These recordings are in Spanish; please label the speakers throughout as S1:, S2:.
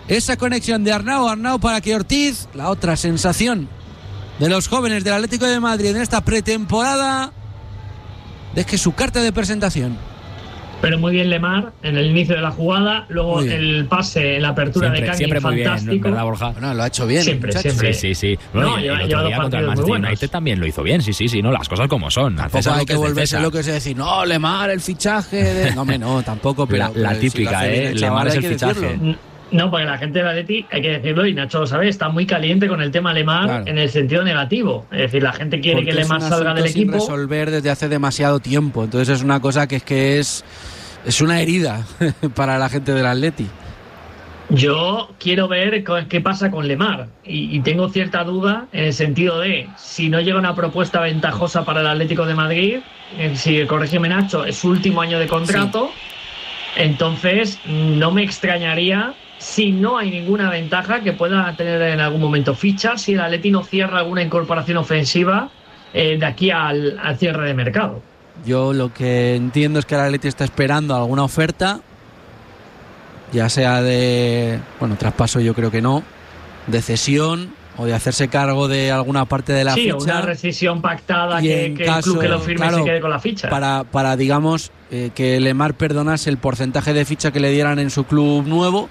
S1: esa conexión de Arnau para que Ortiz, la otra sensación de los jóvenes del Atlético de Madrid en esta pretemporada, deje su carta de presentación.
S2: Pero muy bien Lemar en el inicio de la jugada, luego el pase en la apertura
S3: siempre,
S2: de Kangin,
S3: siempre muy
S2: fantástico.
S3: Bien, ¿verdad, Borja?
S1: Bueno, lo ha hecho bien.
S2: Siempre.
S3: Sí. Bueno, y el otro día contra el Manchester United también lo hizo bien. Sí, no, las cosas como son.
S1: Tampoco hay que volverse lo que es decir, no, Lemar, el fichaje de... No, tampoco, pero...
S3: La típica, Lemar es el fichaje.
S2: No, porque la gente del Atleti, hay que decirlo, y Nacho lo sabe, está muy caliente con el tema Lemar, en el sentido negativo. Es decir, la gente quiere que Lemar salga del equipo.
S1: Sin resolver desde hace demasiado tiempo. Entonces es una cosa que es una herida para la gente del Atleti.
S2: Yo quiero ver qué pasa con Lemar y tengo cierta duda en el sentido de si no llega una propuesta ventajosa para el Atlético de Madrid, si corrígeme Nacho, es su último año de contrato, entonces no me extrañaría si no hay ninguna ventaja que pueda tener en algún momento ficha, si el Atleti no cierra alguna incorporación ofensiva de aquí al cierre de mercado.
S1: Yo lo que entiendo es que el Atleti está esperando alguna oferta, ya sea de, traspaso yo creo que no, de cesión o de hacerse cargo de alguna parte de la ficha.
S2: Sí, una rescisión pactada que el club que lo firme se quede con la ficha.
S1: Para digamos, que Lemar perdonase el porcentaje de ficha que le dieran en su club nuevo,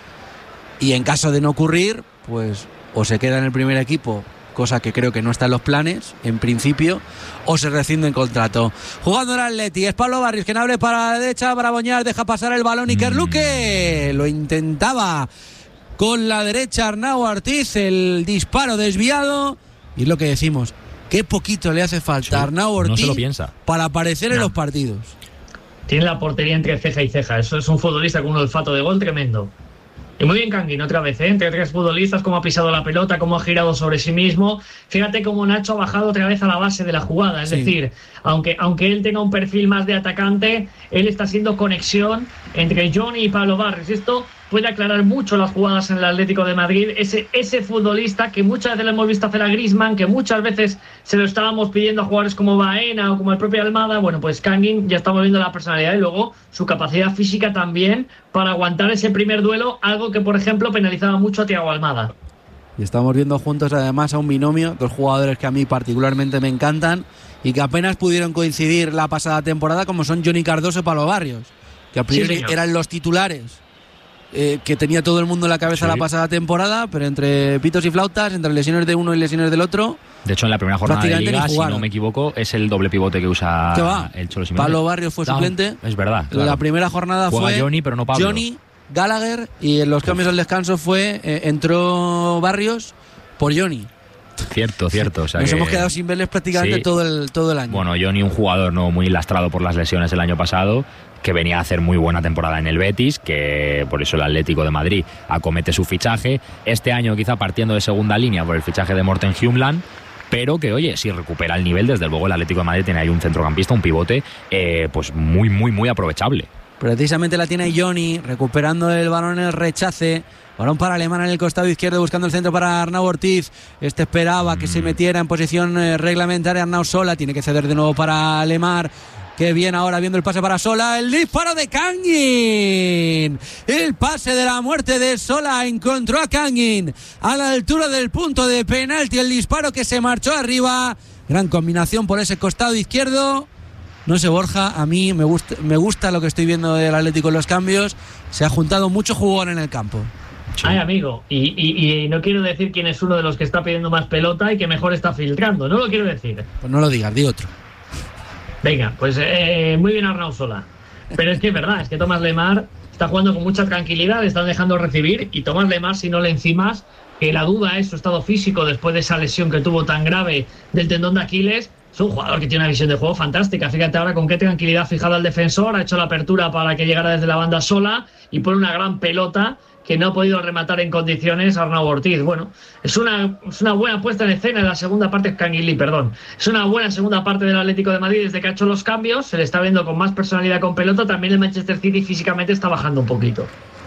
S1: y en caso de no ocurrir, pues o se queda en el primer equipo, cosa que creo que no está en los planes, en principio, o se rescinde en contrato. Jugando el Atleti, es Pablo Barrios, quien abre para la derecha, para Boñar, deja pasar el balón Iker Luque, lo intentaba con la derecha Arnau Ortiz, el disparo desviado, y es lo que decimos, qué poquito le hace falta a Arnau Ortiz,
S3: no se lo piensa,
S1: para aparecer en los partidos.
S2: Tiene la portería entre ceja y ceja, eso es un futbolista con un olfato de gol tremendo. Y muy bien Kangin, otra vez, entre tres futbolistas, cómo ha pisado la pelota, cómo ha girado sobre sí mismo. Fíjate cómo Nacho ha bajado otra vez a la base de la jugada. Es decir, aunque él tenga un perfil más de atacante, él está haciendo conexión entre Johnny y Pablo Barrios. Esto puede aclarar mucho las jugadas en el Atlético de Madrid. Ese futbolista que muchas veces le hemos visto hacer a Griezmann, que muchas veces se lo estábamos pidiendo a jugadores como Baena o como el propio Almada. Bueno, pues Kangin ya estamos viendo la personalidad y luego su capacidad física también para aguantar ese primer duelo, algo que por ejemplo penalizaba mucho a Thiago Almada.
S1: Y estamos viendo juntos además a un binomio, dos jugadores que a mí particularmente me encantan y que apenas pudieron coincidir la pasada temporada, como son Johnny Cardoso y Pablo Barrios, que a priori eran los titulares que tenía todo el mundo en la cabeza la pasada temporada, pero entre pitos y flautas, entre lesiones de uno y lesiones del otro.
S3: De hecho, en la primera jornada de Liga, si no me equivoco, es el doble pivote que usa el Cholo Simeone.
S1: Pablo Barrios fue suplente.
S3: Es verdad. Claro.
S1: La primera jornada fue
S3: Johnny, pero no Pablo.
S1: Johnny, Gallagher, y en los cambios al descanso entró Barrios por Johnny.
S3: Cierto. O sea,
S1: nos hemos quedado sin verles prácticamente todo el año.
S3: Bueno, Johnny, un jugador no muy lastrado por las lesiones el año pasado, que venía a hacer muy buena temporada en el Betis, que por eso el Atlético de Madrid acomete su fichaje. Este año quizá partiendo de segunda línea por el fichaje de Morten Hjumland, pero que, oye, si recupera el nivel, desde luego el Atlético de Madrid tiene ahí un centrocampista, un pivote, pues muy aprovechable.
S1: Precisamente la tiene Johnny, recuperando el balón en el rechace. Balón para Alemán en el costado izquierdo, buscando el centro para Arnau Ortiz. Este esperaba que se metiera en posición reglamentaria Arnau Sola. Tiene que ceder de nuevo para Lemar. Qué bien ahora viendo el pase para Sola. El disparo de Kangin. El pase de la muerte de Sola. Encontró a Kangin a la altura del punto de penalti. El disparo que se marchó arriba. Gran combinación por ese costado izquierdo. No sé, Borja, a mí me gusta lo que estoy viendo del Atlético en los cambios. Se ha juntado mucho jugón en el campo.
S2: Sí. Ay, amigo, y no quiero decir quién es uno de los que está pidiendo más pelota y que mejor está filtrando, no lo quiero decir.
S1: Pues no lo digas, di otro.
S2: Venga, pues muy bien Arnau Sola. Pero es que es verdad, es que Tomás Lemar está jugando con mucha tranquilidad, le están dejando recibir, y Tomás Lemar, si no le encimas, que la duda es su estado físico después de esa lesión que tuvo tan grave del tendón de Aquiles. Es un jugador que tiene una visión de juego fantástica. Fíjate ahora con qué tranquilidad fijado al defensor, ha hecho la apertura para que llegara desde la banda Sola y pone una gran pelota que no ha podido rematar en condiciones Arnau Ortiz. Bueno, es una buena puesta en escena en la segunda parte, es una buena segunda parte del Atlético de Madrid desde que ha hecho los cambios, se le está viendo con más personalidad con pelota. También el Manchester City físicamente está bajando un poquito.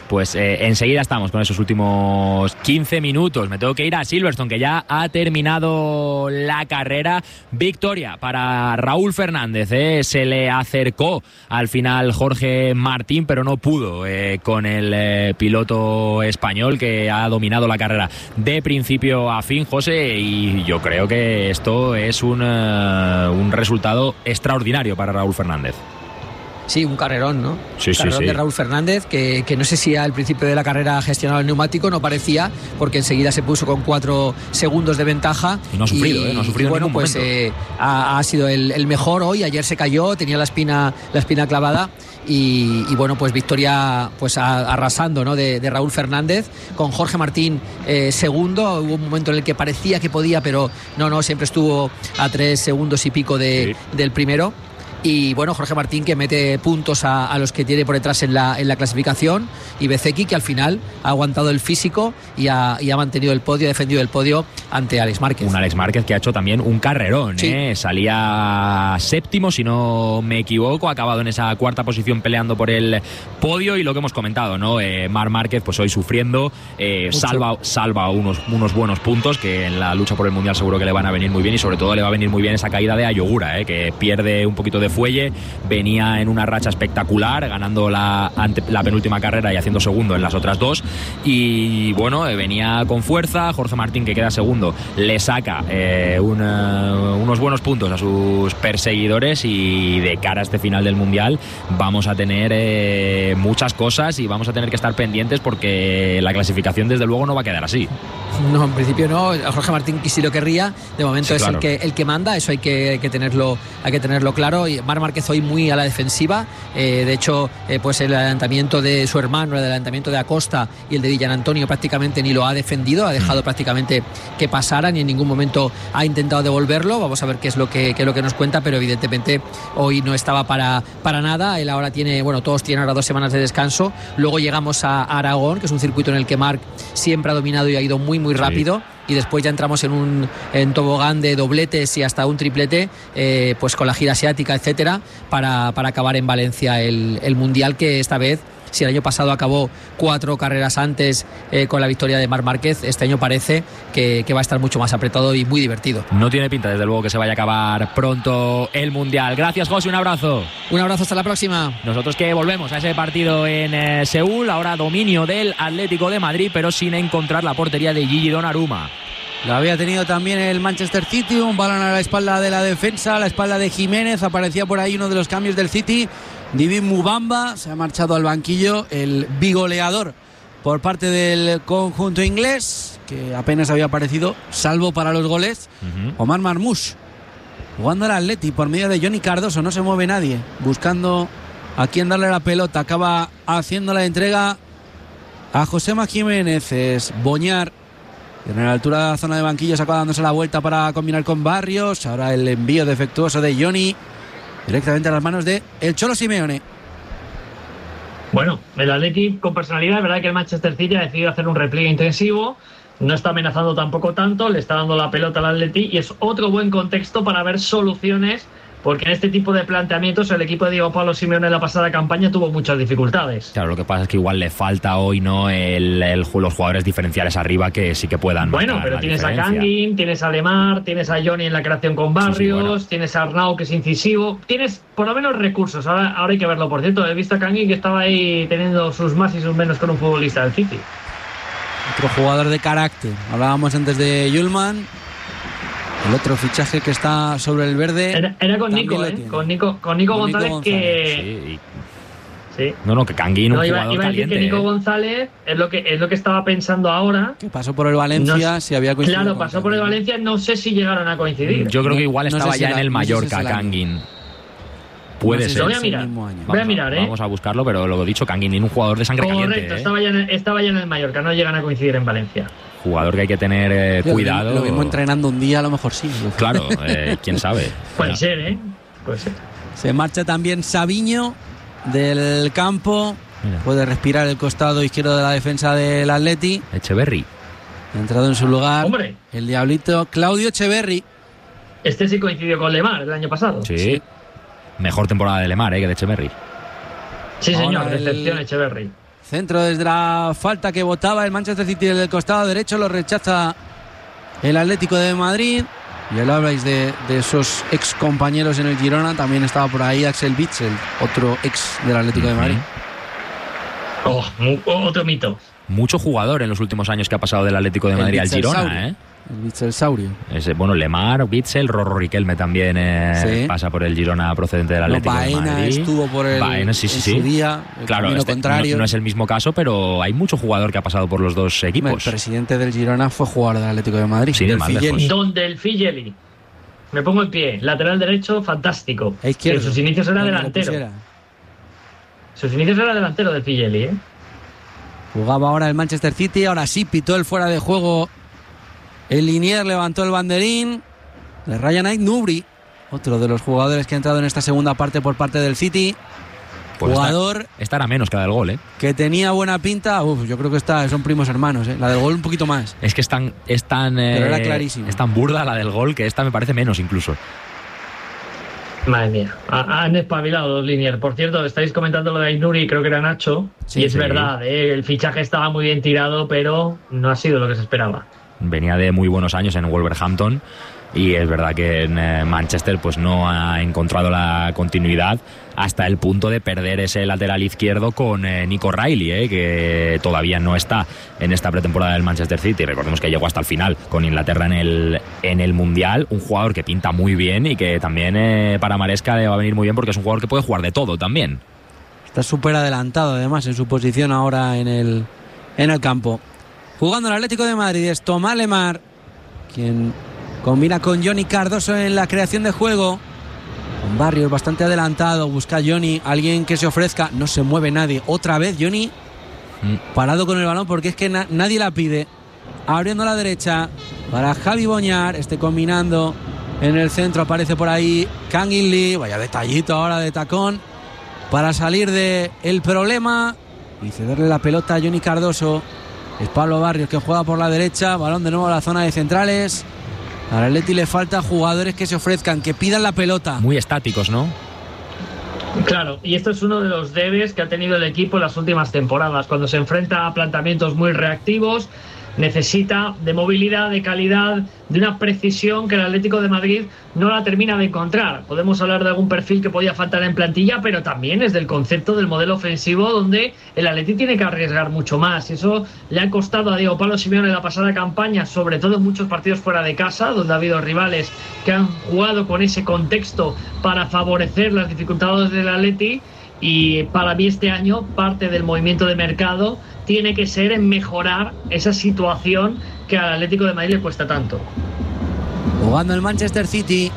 S3: Pues enseguida estamos con esos últimos 15 minutos. Me tengo que ir a Silverstone, que ya ha terminado la carrera. Victoria para Raúl Fernández. Se le acercó al final Jorge Martín, pero no pudo con el piloto español, que ha dominado la carrera de principio a fin, José, y yo creo que esto es un resultado extraordinario para Raúl Fernández.
S4: Sí, un carrerón, ¿no?
S3: Sí,
S4: un carrerón
S3: sí.
S4: de Raúl Fernández, que no sé si al principio de la carrera ha gestionado el neumático, no parecía, porque enseguida se puso con 4 segundos de ventaja.
S3: Y no ha sufrido, no ha sufrido
S4: bueno,
S3: en ningún
S4: pues
S3: momento.
S4: ha sido el mejor hoy. Ayer se cayó, tenía la espina clavada. Y bueno, pues victoria pues arrasando, ¿no? de Raúl Fernández, con Jorge Martín segundo. Hubo un momento en el que parecía que podía, pero no, siempre estuvo a 3 segundos y pico del primero. Y bueno, Jorge Martín, que mete puntos a los que tiene por detrás en la clasificación, y Bezzecchi, que al final ha aguantado el físico y ha mantenido el podio, ha defendido el podio ante Alex Márquez.
S3: Un Alex Márquez que ha hecho también un carrerón,
S4: sí.
S3: Salía séptimo, si no me equivoco, ha acabado en esa 4ª posición peleando por el podio, y lo que hemos comentado, ¿no? Marc Márquez pues hoy sufriendo, salva unos buenos puntos que en la lucha por el Mundial seguro que le van a venir muy bien, y sobre todo le va a venir muy bien esa caída de Ayogura, que pierde un poquito de fuelle, venía en una racha espectacular, ganando la penúltima carrera y haciendo segundo en las otras 2, y bueno, venía con fuerza. Jorge Martín, que queda segundo, le saca unos buenos puntos a sus perseguidores, y de cara a este final del Mundial vamos a tener muchas cosas, y vamos a tener que estar pendientes, porque la clasificación desde luego no va a quedar así.
S4: No, en principio no. Jorge Martín sí lo querría, de momento, sí, es claro, el que manda, eso hay que tenerlo claro. Y Marc Márquez hoy muy a la defensiva, de hecho pues el adelantamiento de su hermano, el adelantamiento de Acosta y el de Villan Antonio prácticamente ni lo ha defendido, ha dejado prácticamente que pasaran, y en ningún momento ha intentado devolverlo. Vamos a ver qué es lo que nos cuenta, pero evidentemente hoy no estaba para nada. Él ahora tiene, todos tienen ahora 2 semanas de descanso. Luego llegamos a Aragón, que es un circuito en el que Marc siempre ha dominado y ha ido muy rápido. Y después ya entramos en tobogán de dobletes y hasta un triplete, pues con la gira asiática, etcétera, para acabar en Valencia el Mundial, que esta vez, si el año pasado acabó 4 carreras antes con la victoria de Marc Márquez, este año parece que va a estar mucho más apretado y muy divertido.
S3: No tiene pinta, desde luego, que se vaya a acabar pronto el Mundial. Gracias, José, un abrazo.
S4: Un abrazo, hasta la próxima.
S3: Nosotros que volvemos a ese partido en Seúl, ahora dominio del Atlético de Madrid, pero sin encontrar la portería de Gigi Donnarumma.
S1: Lo había tenido también el Manchester City, un balón a la espalda de la defensa, a la espalda de Jiménez. Aparecía por ahí uno de los cambios del City. Divi Mubamba se ha marchado al banquillo, el bigoleador por parte del conjunto inglés, que apenas había aparecido, salvo para los goles. Omar Marmoush, jugando al Atleti por medio de Johnny Cardoso, no se mueve nadie, buscando a quién darle la pelota. Acaba haciendo la entrega a Josema Jiménez. Es Boñar, en la altura de la zona de banquillos, acaba dándose la vuelta para combinar con Barrios. Ahora el envío defectuoso de Johnny directamente a las manos de el Cholo Simeone.
S2: Bueno, el Atleti con personalidad. Es verdad que el Manchester City ha decidido hacer un repliegue intensivo, no está amenazando tampoco tanto, le está dando la pelota al Atleti, y es otro buen contexto para ver soluciones, porque en este tipo de planteamientos el equipo de Diego Pablo Simeone en la pasada campaña tuvo muchas dificultades.
S3: Claro, lo que pasa es que igual le falta hoy, ¿no?, los jugadores diferenciales arriba que sí que puedan.
S2: Bueno, pero tienes a Kangin, tienes a Lemar, tienes a Johnny en la creación con Barrios, sí, tienes a Arnau, que es incisivo, tienes por lo menos recursos. Ahora hay que verlo. Por cierto, he visto a Kangin, que estaba ahí teniendo sus más y sus menos con un futbolista del City.
S1: Otro jugador de carácter. Hablábamos antes de Yulman. El otro fichaje que está sobre el verde.
S2: Era con Nico, con Nico González, que...
S3: Sí. No, que Kangin, un jugador
S2: iba a decir
S3: caliente.
S2: Que Nico González es lo que estaba pensando ahora.
S1: Que pasó por el Valencia, si había coincidido.
S2: Claro, pasó por el Valencia, no sé si llegaron a coincidir.
S3: Yo creo que igual estaba
S1: sé si
S3: ya en el Mallorca, Kangin. Puede ser.
S2: Voy a mirar.
S3: Vamos a buscarlo, pero lo dicho, Kangin, un jugador de sangre caliente.
S2: Correcto, estaba ya en el Mallorca, no llegan a coincidir en Valencia.
S3: Jugador que hay que tener cuidado.
S1: Lo mismo entrenando un día, a lo mejor sí.
S3: Claro, quién sabe.
S2: Puede ser.
S1: Se marcha también Sabiño del campo. Mira. Puede respirar el costado izquierdo de la defensa del Atleti.
S3: Echeverri.
S1: Ha entrado en su lugar.
S2: ¡Hombre!
S1: El diablito Claudio Echeverri.
S2: Este sí coincidió con Lemar el año pasado.
S3: Sí. Mejor temporada de Lemar, que de Echeverri.
S2: Sí, señor, decepción Echeverri.
S1: Centro desde la falta que votaba el Manchester City del costado derecho, lo rechaza el Atlético de Madrid. Y ahora habláis de esos ex compañeros en el Girona, también estaba por ahí Axel Witsel, otro ex del Atlético de Madrid.
S2: Otro mito.
S3: Mucho jugador en los últimos años que ha pasado del Atlético de Madrid al Girona, ¿eh?
S1: El Witsel Saurio.
S3: Bueno, Lemar, Witsel, Rorro Riquelme también pasa por el Girona procedente del Atlético de Madrid.
S1: Baena estuvo por el
S3: Baena, sí.
S1: su día,
S3: claro,
S1: contrario.
S3: No es el mismo caso, pero hay mucho jugador que ha pasado por los dos equipos.
S1: El presidente del Girona fue jugador del Atlético de Madrid.
S3: Sí,
S2: Donde el Figeli. Me pongo en pie. Lateral derecho, fantástico.
S1: En
S2: sus inicios era delantero. Sus inicios era delantero del Figeli, ¿eh?
S1: Jugaba ahora el Manchester City, ahora sí pitó el fuera de juego. El Linier levantó el banderín. Le Ryan Aït-Nouri, otro de los jugadores que ha entrado en esta segunda parte por parte del City.
S3: Pues
S1: jugador
S3: esta era menos que la del gol, ¿eh?
S1: Que tenía buena pinta. Yo creo que son primos hermanos, ¿eh? La del gol un poquito más.
S3: Es que es tan
S1: pero era clarísimo.
S3: Es tan burda la del gol que esta me parece menos incluso.
S2: Madre mía, han espabilado los Liniers. Por cierto, estáis comentando lo de Aït-Nouri, creo que era Nacho. Sí, y es verdad, el fichaje estaba muy bien tirado, pero no ha sido lo que se esperaba.
S3: Venía de muy buenos años en Wolverhampton y es verdad que en Manchester pues no ha encontrado la continuidad hasta el punto de perder ese lateral izquierdo con Nico Riley, que todavía no está en esta pretemporada del Manchester City. Recordemos que llegó hasta el final con Inglaterra en el Mundial, un jugador que pinta muy bien y que también para Maresca le va a venir muy bien porque es un jugador que puede jugar de todo también.
S1: Está súper adelantado además en su posición ahora en el campo. Jugando el Atlético de Madrid es Tomás Lemar, quien combina con Johnny Cardoso en la creación de juego. Un Barrios bastante adelantado, busca Johnny, alguien que se ofrezca, no se mueve nadie. Otra vez Johnny parado con el balón porque es que nadie la pide. Abriendo a la derecha para Javi Boñar, combinando en el centro, aparece por ahí Kang In Lee, vaya detallito ahora de tacón para salir del problema y cederle la pelota a Johnny Cardoso. Es Pablo Barrios que juega por la derecha, balón de nuevo a la zona de centrales. Al Atleti le falta jugadores que se ofrezcan, que pidan la pelota.
S3: Muy estáticos, ¿no?
S2: Claro, y esto es uno de los debes que ha tenido el equipo en las últimas temporadas. Cuando se enfrenta a planteamientos muy reactivos, necesita de movilidad, de calidad, de una precisión que el Atlético de Madrid no la termina de encontrar. Podemos hablar de algún perfil que podía faltar en plantilla, pero también es del concepto del modelo ofensivo donde el Atleti tiene que arriesgar mucho más. Eso le ha costado a Diego Pablo Simeone la pasada campaña, sobre todo en muchos partidos fuera de casa, donde ha habido rivales que han jugado con ese contexto para favorecer las dificultades del Atleti. Y para mí este año parte del movimiento de mercado tiene que ser en mejorar esa situación que al Atlético de Madrid le cuesta tanto.
S1: Jugando el Manchester City,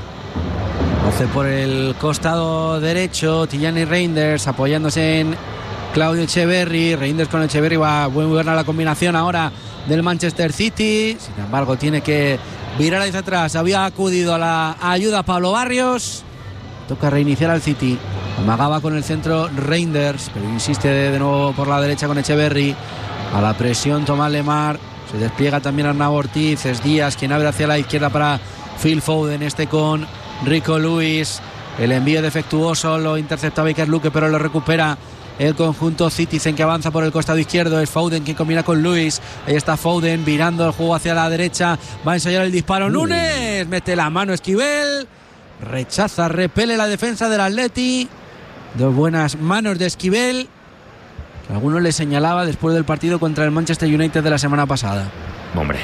S1: hace por el costado derecho Tijani Reinders apoyándose en Claudio Echeverri. Reinders con Echeverri, va muy buena la combinación ahora del Manchester City. Sin embargo tiene que virar hacia atrás. Había acudido a la ayuda Pablo Barrios. Toca reiniciar al City. Amagaba con el centro Reinders, pero insiste de nuevo por la derecha con Echeverri. A la presión Tomás Lemar. Se despliega también Arnau Ortiz. Es Díaz quien abre hacia la izquierda para Phil Foden. Con Rico Lewis. El envío defectuoso lo intercepta Baker Luque, pero lo recupera el conjunto Citizen, que avanza por el costado izquierdo. Es Foden quien combina con Lewis. Ahí está Foden virando el juego hacia la derecha. Va a ensayar el disparo. Núñez mete la mano Esquivel. Rechaza, repele la defensa del Atleti. Dos buenas manos de Esquivel, que alguno le señalaba después del partido contra el Manchester United de la semana pasada.
S3: Hombre,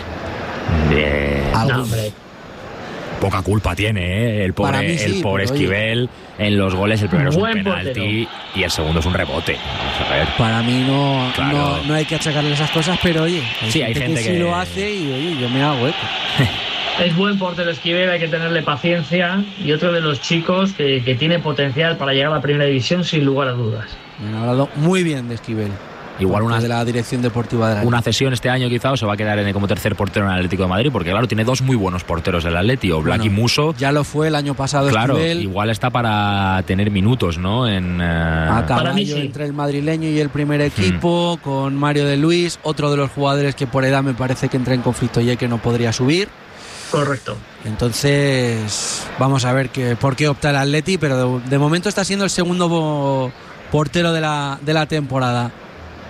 S2: hombre.
S3: Poca culpa tiene, el pobre Esquivel. Oye, en los goles el primero es un penalti y el segundo es un rebote. Vamos a ver.
S1: Para mí no hay que achacarle esas cosas, pero oye,
S3: hay gente que
S1: sí lo hace y oye, yo me hago eco.
S2: Es buen portero Esquivel, hay que tenerle paciencia, y otro de los chicos que tiene potencial para llegar a la primera división sin lugar a dudas.
S1: Me han hablado muy bien de Esquivel.
S3: Igual una
S1: de la dirección deportiva de la
S3: una cesión este año quizá, o se va a quedar como tercer portero en el Atlético de Madrid, porque claro, tiene dos muy buenos porteros del Atleti, Oblak y Musso.
S1: Ya lo fue el año pasado.
S3: Claro,
S1: Esquivel.
S3: Igual está para tener minutos, ¿no?
S1: A caballo entre el madrileño y el primer equipo, con Mario de Luis, otro de los jugadores que por edad me parece que entra en conflicto y que no podría subir.
S2: Correcto.
S1: Entonces vamos a ver por qué opta el Atleti, pero de momento está siendo el segundo portero de la temporada.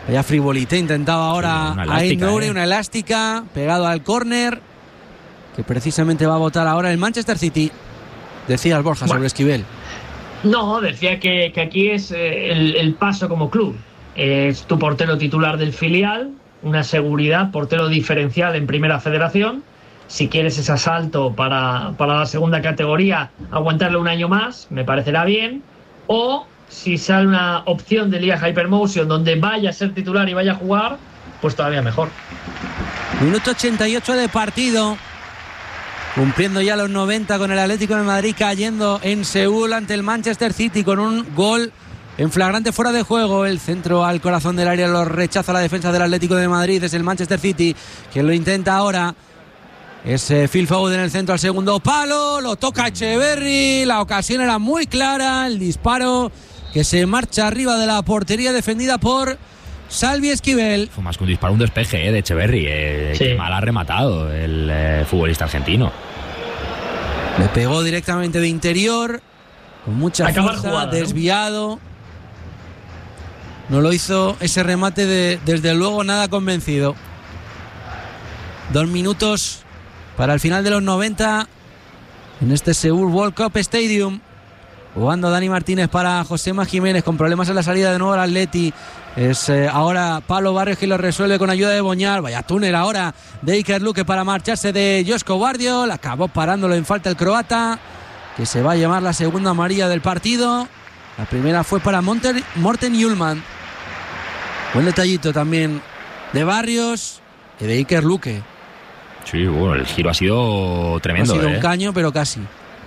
S1: Vaya frivolité intentaba ahora Aït-Nouri, una elástica, pegado al córner, que precisamente va a votar ahora el Manchester City. Decías, Borja, sobre Esquivel.
S2: No, decía que aquí es el paso como club. Es tu portero titular del filial, una seguridad, portero diferencial en Primera Federación. Si quieres ese asalto para la segunda categoría, aguantarle un año más, me parecerá bien. O si sale una opción de Liga Hypermotion donde vaya a ser titular y vaya a jugar, pues todavía mejor.
S1: Minuto 88 de partido, cumpliendo ya los 90 con el Atlético de Madrid cayendo en Seúl ante el Manchester City con un gol en flagrante fuera de juego. El centro al corazón del área lo rechaza la defensa del Atlético de Madrid. Es el Manchester City quien lo intenta ahora. Es Phil Foden en el centro al segundo palo, lo toca Echeverri, la ocasión era muy clara, el disparo que se marcha arriba de la portería defendida por Salvi Esquivel.
S3: Fue más que un disparo, un despeje de Echeverri,
S2: sí.
S3: Que mal ha rematado el futbolista argentino.
S1: Le pegó directamente de interior, con mucha fuerza,
S2: jugada,
S1: desviado. No lo hizo ese remate desde luego nada convencido. 2 minutos para el final de los 90 en este Seúl World Cup Stadium. Jugando Dani Martínez para Josema Jiménez con problemas en la salida de nuevo al Atleti. Es ahora Pablo Barrios que lo resuelve con ayuda de Boñar. Vaya túnel ahora de Iker Luque para marcharse de Josko Guardiol. Acabó parándolo en falta el croata, que se va a llevar la segunda amarilla del partido. La primera fue para Morten Hjulmand. Buen detallito también de Barrios y de Iker Luque.
S3: Sí, bueno, el giro ha sido tremendo.
S1: Ha sido un caño, pero casi.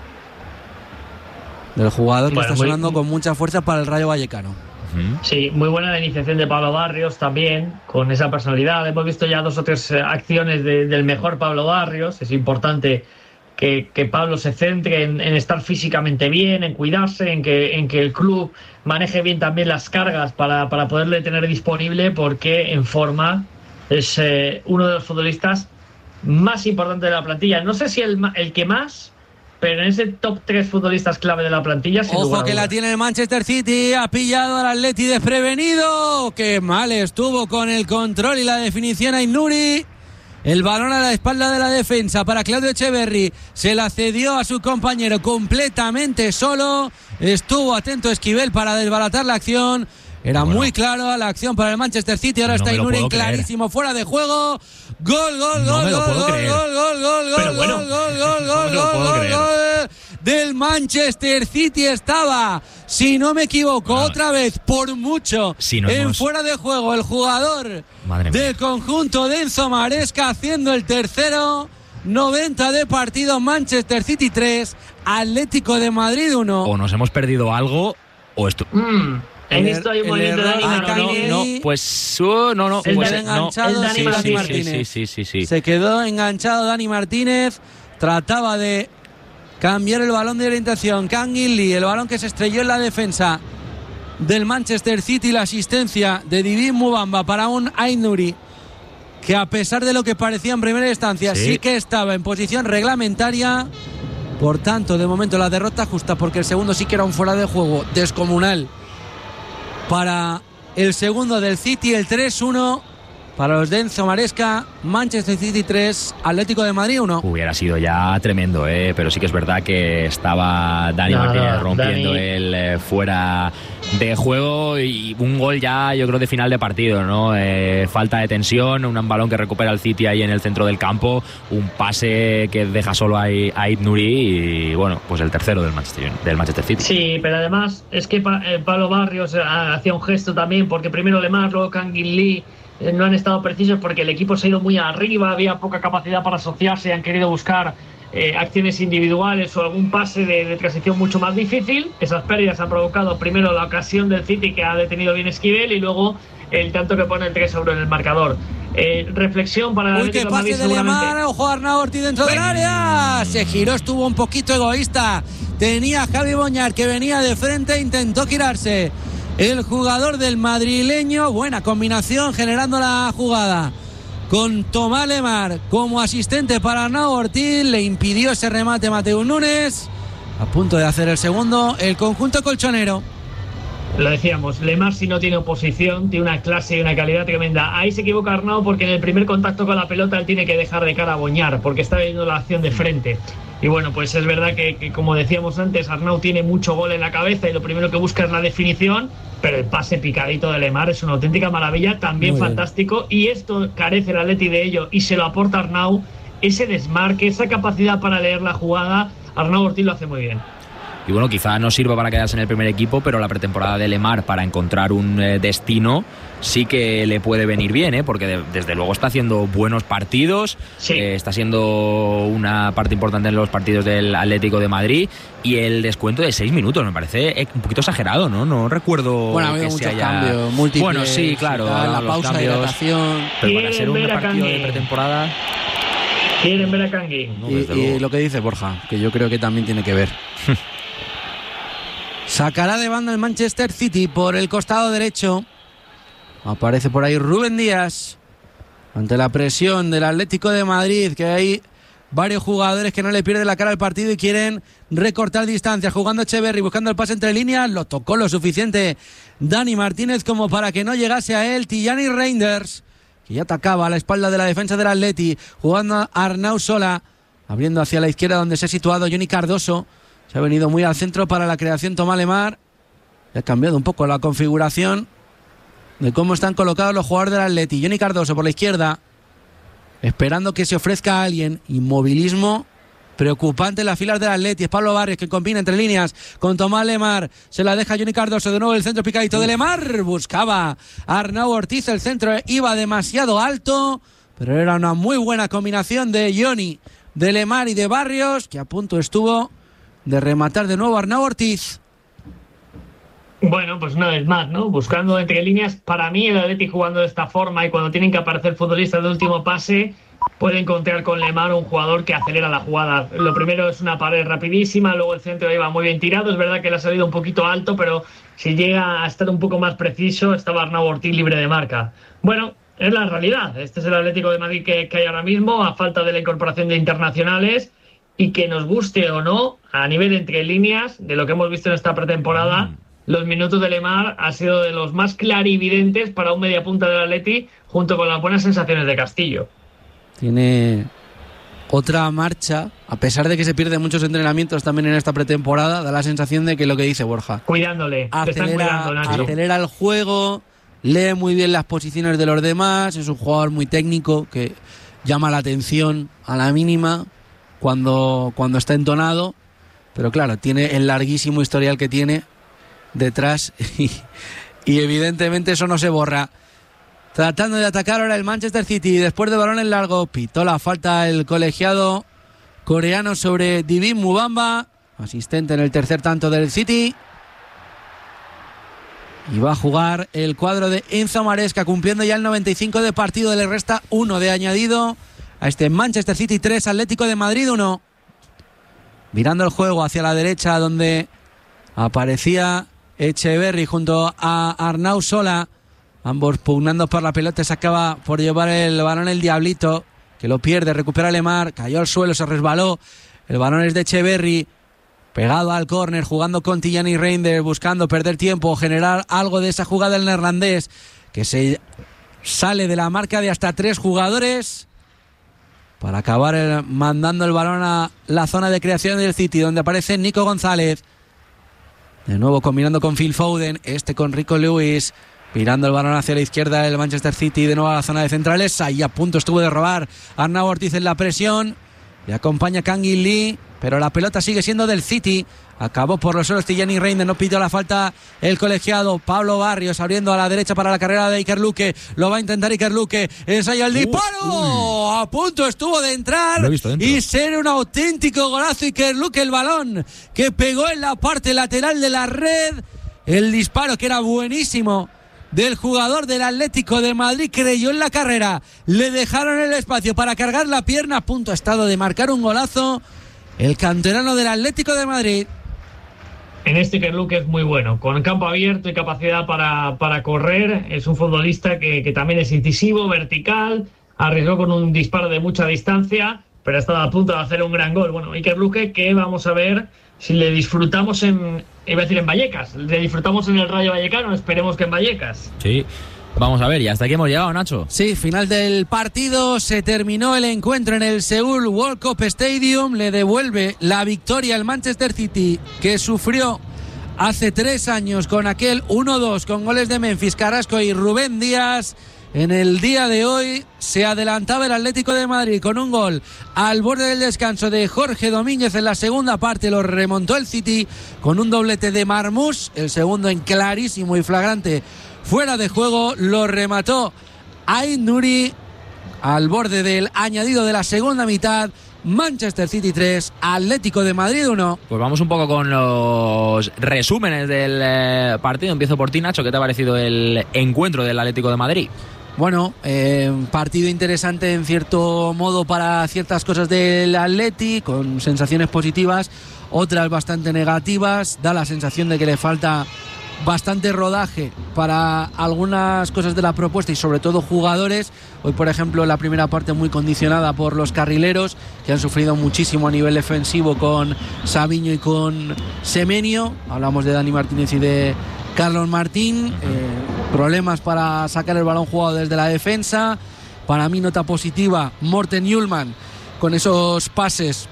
S1: Del jugador que está sonando con mucha fuerza para el Rayo Vallecano.
S2: Sí, muy buena la iniciación de Pablo Barrios también, con esa personalidad. Hemos visto ya 2 o 3 acciones del mejor Pablo Barrios. Es importante que Pablo se centre en estar físicamente bien, en cuidarse, en que el club maneje bien también las cargas para poderle tener disponible, porque en forma es uno de los futbolistas más importante de la plantilla. No sé si el que más, pero en ese top 3 futbolistas clave de la plantilla.
S1: Ojo que la tiene el Manchester City, ha pillado al Atleti desprevenido. Qué mal estuvo con el control y la definición Aït-Nouri. El balón a la espalda de la defensa para Claudio Echeverri, se la cedió a su compañero completamente solo. Estuvo atento Esquivel para desbaratar la acción. Era muy claro la acción para el Manchester City. Ahora está Aït-Nouri clarísimo, fuera de juego. Gol del Manchester City. Estaba, si no me equivoco, otra vez por mucho fuera de juego el jugador del conjunto de Enzo Maresca, haciendo el tercero. 90 de partido, Manchester City 3, Atlético de Madrid 1.
S3: O nos hemos perdido algo o esto.
S2: He visto ahí un movimiento de Dani
S3: Martínez. Sí.
S1: Se quedó enganchado Dani Martínez. Trataba de cambiar el balón de orientación. Kangin Lee, el balón que se estrelló en la defensa del Manchester City. La asistencia de Didim Mubamba para un Aït-Nouri, que a pesar de lo que parecía en primera instancia, sí que estaba en posición reglamentaria. Por tanto, de momento la derrota justa, porque el segundo sí que era un fuera de juego descomunal para el segundo del City. El 3-1 para los de Enzo Maresca. Manchester City 3, Atlético de Madrid 1.
S3: Hubiera sido ya tremendo, pero sí que es verdad que estaba Dani Martínez rompiendo el fuera de juego, y un gol ya, yo creo, de final de partido, ¿no? Falta de tensión, un balón que recupera el City ahí en el centro del campo, un pase que deja solo a Aït-Nouri, y bueno, pues el tercero del Manchester City.
S2: Sí, pero además es que Pablo Barrios hacía un gesto también, porque primero Lemar, luego Kangin Lee no han estado precisos, porque el equipo se ha ido muy arriba, había poca capacidad para asociarse y han querido buscar acciones individuales o algún pase de transición mucho más difícil. Esas pérdidas han provocado primero la ocasión del City, que ha detenido bien Esquivel, y luego el tanto que pone el 3-1 en el marcador. Reflexión para el
S1: Atlético de Madrid,
S2: pase de Lemar.
S1: Ojo a Arnau Ortiz dentro del área. Se giró, estuvo un poquito egoísta. Tenía a Javi Boñar, que venía de frente, intentó girarse el jugador del madrileño. Buena combinación generando la jugada con Tomás Lemar como asistente para Arnau Ortiz. Le impidió ese remate Mateus Nunes. A punto de hacer el segundo el conjunto colchonero.
S2: Lo decíamos, Lemar si no tiene oposición, tiene una clase y una calidad tremenda. Ahí se equivoca Arnau porque en el primer contacto con la pelota él tiene que dejar de cara a Boñar, porque está viendo la acción de frente. Y bueno, pues es verdad que como decíamos antes, Arnau tiene mucho gol en la cabeza y lo primero que busca es la definición, pero el pase picadito de Lemar es una auténtica maravilla, también muy fantástico, y esto carece el Atleti de ello y se lo aporta Arnau, ese desmarque, esa capacidad para leer la jugada. Arnau Ortiz lo hace muy bien.
S3: Y bueno, quizá no sirva para quedarse en el primer equipo, pero la pretemporada de Lemar para encontrar un destino sí que le puede venir bien, porque desde luego está haciendo buenos partidos, sí. Está siendo una parte importante en los partidos del Atlético de Madrid, y el descuento de 6 minutos me parece un poquito exagerado, ¿no? No recuerdo
S1: bueno, ha habido muchos cambios, múltiples.
S3: Bueno, sí, claro,
S1: la pausa de hidratación.
S3: Pero para ser un partido de pretemporada...
S2: ¿Quieren ver a Kangui?
S1: No, y lo que dice Borja, que yo creo que también tiene que ver. Sacará de banda el Manchester City por el costado derecho. Aparece por ahí Rubén Díaz. Ante la presión del Atlético de Madrid, que hay varios jugadores que no le pierden la cara al partido y quieren recortar distancias. Jugando Echeverri, buscando el pase entre líneas. Lo tocó lo suficiente Dani Martínez como para que no llegase a él. Tijani Reinders, que ya atacaba a la espalda de la defensa del Atleti. Jugando a Arnau Sola. Abriendo hacia la izquierda donde se ha situado Johnny Cardoso. Se ha venido muy al centro para la creación Tomás Lemar. Ha cambiado un poco la configuración de cómo están colocados los jugadores del Atleti. Johnny Cardoso por la izquierda, esperando que se ofrezca a alguien. Inmovilismo preocupante en las filas del Atleti. Es Pablo Barrios que combina entre líneas con Tomás Lemar. Se la deja Johnny Cardoso. De nuevo el centro picadito de Lemar. Buscaba a Arnau Ortiz. El centro iba demasiado alto, pero era una muy buena combinación de Johnny, de Lemar y de Barrios, que a punto estuvo de rematar de nuevo Arnau Ortiz.
S2: Bueno, pues una vez más, ¿no? Buscando entre líneas. Para mí el Atleti jugando de esta forma y cuando tienen que aparecer futbolistas de último pase, puede encontrar con Lemar un jugador que acelera la jugada. Lo primero es una pared rapidísima, luego el centro iba muy bien tirado. Es verdad que le ha salido un poquito alto, pero si llega a estar un poco más preciso, estaba Arnau Ortiz libre de marca. Bueno, es la realidad. Este es el Atlético de Madrid que hay ahora mismo, a falta de la incorporación de internacionales. Y que nos guste o no, a nivel entre líneas, de lo que hemos visto en esta pretemporada, los minutos de Lemar ha sido de los más clarividentes para un mediapunta del Atleti, junto con las buenas sensaciones de Castillo.
S1: Tiene otra marcha, a pesar de que se pierden muchos entrenamientos también en esta pretemporada, da la sensación de que lo que dice Borja.
S2: Cuidándole, te están cuidando, Nacho.
S1: Acelera el juego, lee muy bien las posiciones de los demás, es un jugador muy técnico que llama la atención a la mínima cuando está entonado, pero claro, tiene el larguísimo historial que tiene detrás y evidentemente eso no se borra. Tratando de atacar ahora el Manchester City después de balón en largo, pitó la falta el colegiado coreano sobre Divin Mubamba, asistente en el tercer tanto del City, y va a jugar el cuadro de Enzo Maresca, cumpliendo ya el 95 de partido. Le resta 1 de añadido a este Manchester City 3, Atlético de Madrid 1. Mirando el juego hacia la derecha, donde aparecía Echeverri junto a Arnau Sola, ambos pugnando por la pelota. Se acaba por llevar el balón el Diablito, que lo pierde, recupera Lemar, cayó al suelo, se resbaló. El balón es de Echeverri, pegado al córner, jugando con Tijani Reinders, buscando perder tiempo, generar algo de esa jugada el neerlandés, que se sale de la marca de hasta 3 jugadores para acabar mandando el balón a la zona de creación del City, donde aparece Nico González. De nuevo combinando con Phil Foden, con Rico Lewis, mirando el balón hacia la izquierda del Manchester City, de nuevo a la zona de centrales. Ahí a punto estuvo de robar Arnau Ortiz en la presión. Le acompaña Kangin Lee, pero la pelota sigue siendo del City. Acabó por los suelos Tijani Reinders, no pidió la falta el colegiado. Pablo Barrios abriendo a la derecha para la carrera de Iker Luque. Lo va a intentar Iker Luque. Ensaya el disparo. A punto estuvo de entrar y ser un auténtico golazo. Iker Luque, el balón que pegó en la parte lateral de la red. El disparo que era buenísimo del jugador del Atlético de Madrid, creyó en la carrera. Le dejaron el espacio para cargar la pierna. A punto ha estado de marcar un golazo el canterano del Atlético de Madrid.
S2: En este Iker Luque es muy bueno, con campo abierto y capacidad para correr. Es un futbolista que también es incisivo, vertical, arriesgó con un disparo de mucha distancia, pero ha estado a punto de hacer un gran gol. Bueno, Iker Luque, que vamos a ver si le disfrutamos iba a decir en Vallecas, le disfrutamos en el Rayo Vallecano, esperemos que en Vallecas.
S3: Sí. Vamos a ver, y hasta aquí hemos llegado, Nacho.
S1: Sí, final del partido, se terminó el encuentro en el Seoul World Cup Stadium, le devuelve la victoria al Manchester City, que sufrió hace 3 años con aquel 1-2 con goles de Memphis, Carrasco y Rubén Díaz. En el día de hoy se adelantaba el Atlético de Madrid con un gol al borde del descanso de Jorge Domínguez en la segunda parte, lo remontó el City con un doblete de Marmoush, el segundo en clarísimo y flagrante fuera de juego, lo remató Aït Nouri al borde del añadido de la segunda mitad. Manchester City 3, Atlético de Madrid 1.
S3: Pues vamos un poco con los resúmenes del partido. Empiezo por ti, Nacho. ¿Qué te ha parecido el encuentro del Atlético de Madrid?
S1: Bueno, partido interesante en cierto modo para ciertas cosas del Atleti, con sensaciones positivas, otras bastante negativas. Da la sensación de que le falta bastante rodaje para algunas cosas de la propuesta y sobre todo jugadores. Hoy, por ejemplo, la primera parte muy condicionada por los carrileros, que han sufrido muchísimo a nivel defensivo con Savinho y con Semenyo. Hablamos de Dani Martínez y de Carlos Martín. Problemas para sacar el balón jugado desde la defensa. Para mí, nota positiva, Morten Hjulmand con esos pases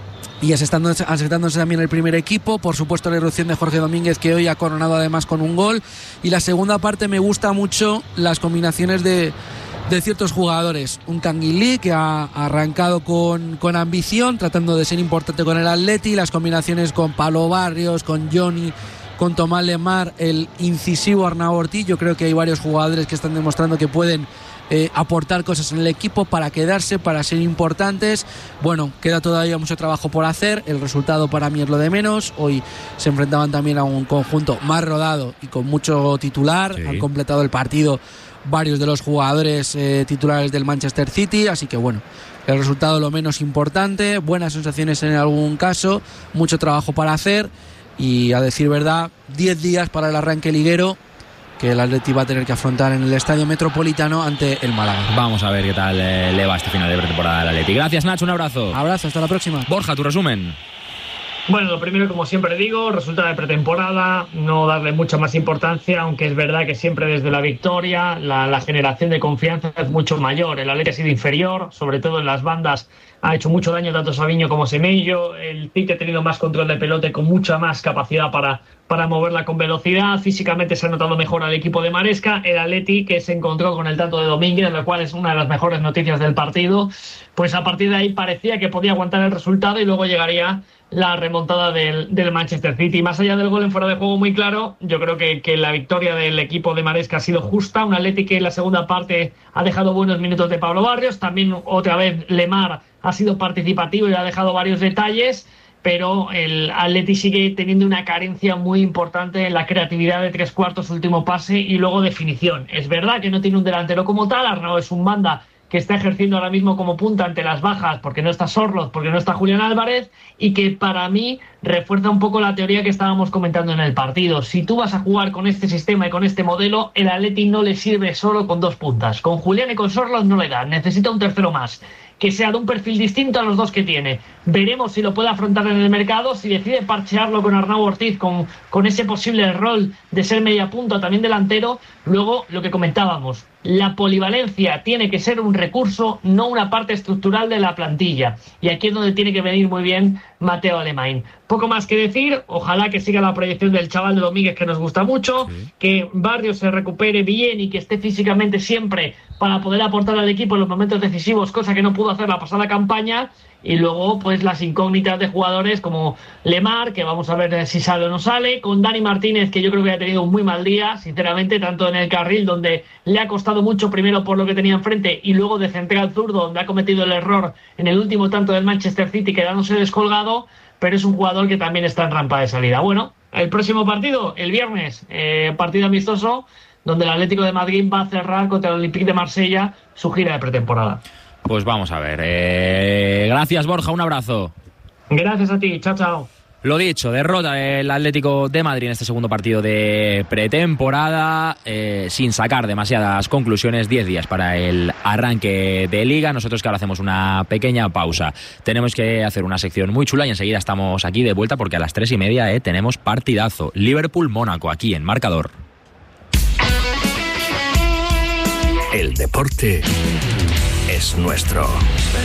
S1: y aceptándose también el primer equipo. Por supuesto, la irrupción de Jorge Domínguez, que hoy ha coronado además con un gol. Y la segunda parte me gusta mucho las combinaciones de ciertos jugadores. Un Canguilí que ha arrancado con ambición, tratando de ser importante con el Atleti. Las combinaciones con Pablo Barrios, con Johnny, con Tomás Lemar, el incisivo Arnau Ortiz. Yo creo que hay varios jugadores que están demostrando que pueden aportar cosas en el equipo para quedarse, para ser importantes. Bueno, queda todavía mucho trabajo por hacer. El resultado para mí es lo de menos. Hoy se enfrentaban también a un conjunto más rodado y con mucho titular. Sí. Han completado el partido varios de los jugadores titulares del Manchester City, así que bueno, el resultado lo menos importante. Buenas sensaciones en algún caso, mucho trabajo para hacer y, a decir verdad, 10 días para el arranque liguero que el Atleti va a tener que afrontar en el Estadio Metropolitano ante el Málaga.
S3: Vamos a ver qué tal le va este final de pretemporada al Atleti. Gracias, Nacho, un abrazo.
S1: Abrazo, hasta la próxima.
S3: Borja, tu resumen.
S2: Bueno, lo primero, como siempre digo, resultado de pretemporada, no darle mucha más importancia, aunque es verdad que siempre desde la victoria la generación de confianza es mucho mayor. El Atleti ha sido inferior, sobre todo en las bandas, ha hecho mucho daño tanto Savinho como Semenyo. El City ha tenido más control de pelota y con mucha más capacidad para moverla con velocidad. Físicamente se ha notado mejor al equipo de Maresca. El Atleti, que se encontró con el tanto de Domínguez, lo cual es una de las mejores noticias del partido, pues a partir de ahí parecía que podía aguantar el resultado y luego llegaría la remontada del Manchester City. Más allá del gol en fuera de juego muy claro, yo creo que la victoria del equipo de Maresca ha sido justa. Un Atleti que en la segunda parte ha dejado buenos minutos de Pablo Barrios. También otra vez Lemar ha sido participativo y ha dejado varios detalles, pero el Atleti sigue teniendo una carencia muy importante en la creatividad de tres cuartos, último pase y luego definición. Es verdad que no tiene un delantero como tal. Arnau es un banda que está ejerciendo ahora mismo como punta ante las bajas, porque no está Sorloth, porque no está Julián Álvarez, y que para mí refuerza un poco la teoría que estábamos comentando en el partido. Si tú vas a jugar con este sistema y con este modelo, el Atleti no le sirve solo con dos puntas. Con Julián y con Sorloth no le da, necesita un tercero más, que sea de un perfil distinto a los dos que tiene. Veremos si lo puede afrontar en el mercado, si decide parchearlo con Arnau Ortiz, con ese posible rol de ser media punta, también delantero. Luego, lo que comentábamos, la polivalencia tiene que ser un recurso, no una parte estructural de la plantilla. Y aquí es donde tiene que venir muy bien Mateo Alemany. Poco más que decir, ojalá que siga la proyección del chaval de Domínguez, que nos gusta mucho, sí, que Barrios se recupere bien y que esté físicamente siempre para poder aportar al equipo en los momentos decisivos, cosa que no pudo hacer la pasada campaña. Y luego, pues las incógnitas de jugadores como Lemar, que vamos a ver si sale o no sale, con Dani Martínez, que yo creo que ha tenido un muy mal día, sinceramente, tanto en el carril, donde le ha costado mucho, primero por lo que tenía enfrente, y luego de central zurdo, donde ha cometido el error en el último tanto del Manchester City, quedándose descolgado, pero es un jugador que también está en rampa de salida. Bueno, el próximo partido, el viernes, partido amistoso, donde el Atlético de Madrid va a cerrar contra el Olympique de Marsella su gira de pretemporada.
S3: Pues vamos a ver. Gracias, Borja, un abrazo.
S2: Gracias a ti, chao, chao.
S3: Lo dicho, derrota del Atlético de Madrid en este segundo partido de pretemporada, sin sacar demasiadas conclusiones. 10 días para el arranque de Liga. Nosotros que ahora hacemos una pequeña pausa. Tenemos que hacer una sección muy chula y enseguida estamos aquí de vuelta porque a las 3:30 tenemos partidazo. Liverpool-Mónaco aquí en Marcador.
S5: El deporte es nuestro.